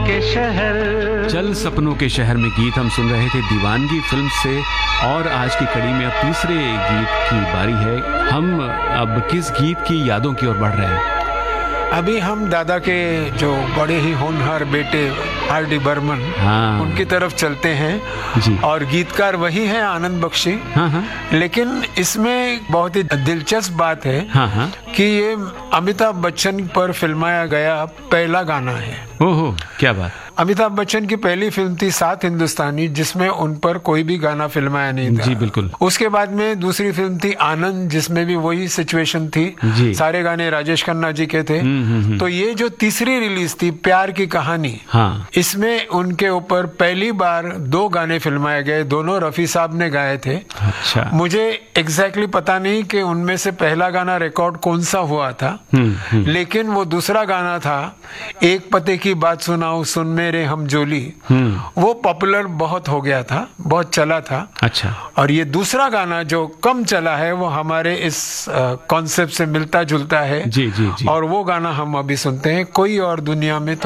के शहर। चल सपनों के शहर में गीत हम सुन रहे थे दीवानगी फिल्म से। और आज की कड़ी में अब तीसरे गीत की बारी है। हम अब किस गीत की यादों की ओर बढ़ रहे हैं? अभी हम दादा के जो बड़े ही होनहार बेटे आर.डी. बर्मन, हाँ, उनकी तरफ चलते हैं जी। और गीतकार वही हैं आनंद बख्शी। हाँ हाँ। लेकिन इसमें बहुत ही दिलचस्प बात है, हाँ हाँ, कि ये अमिताभ बच्चन पर फिल्माया गया पहला गाना है। ओहो, क्या बात। अमिताभ बच्चन की पहली फिल्म थी सात हिंदुस्तानी, जिसमें उन पर कोई भी गाना फिल्माया नहीं था। जी बिल्कुल। उसके बाद में दूसरी फिल्म थी आनंद, जिसमें भी वही सिचुएशन थी, सारे गाने राजेश खन्ना जी के थे। तो ये जो तीसरी रिलीज थी प्यार की कहानी, हाँ, इसमें उनके ऊपर पहली बार दो गाने फिल्माए गए, दोनों रफी साहब ने गाए थे। अच्छा। मुझे एग्जैक्टली पता नहीं कि उनमें से पहला गाना रिकॉर्ड कौन सा हुआ था, लेकिन वो दूसरा गाना था एक पते की बात सुनाओ सुन मेरे हमजोली, वो पॉपुलर बहुत हो गया था, बहुत चला था। अच्छा। और ये दूसरा गाना जो कम चला है वो हमारे इस कॉन्सेप्ट से मिलता जुलता है। जी जी जी। और वो गाना हम अभी सुनते हैं, कोई और दुनिया में